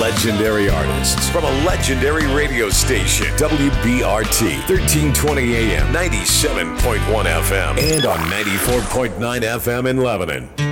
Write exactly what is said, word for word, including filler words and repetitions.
legendary artists from a legendary radio station, W B R T, thirteen twenty A M, ninety-seven point one F M, and on ninety-four point nine F M in Lebanon.